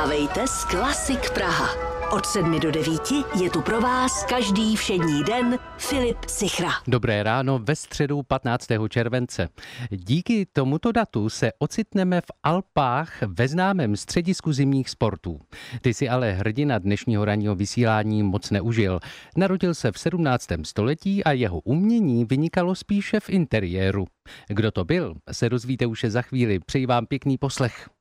Vstávejte s Klasik Praha. Od 7 do 9 je tu pro vás každý všední den Filip Sichra. Dobré ráno ve středu 15. července. Díky tomuto datu se ocitneme v Alpách ve známém středisku zimních sportů. Ty si ale hrdina dnešního ranního vysílání moc neužil. Narodil se v 17. století a jeho umění vynikalo spíše v interiéru. Kdo to byl, se dozvíte už za chvíli. Přeji vám pěkný poslech.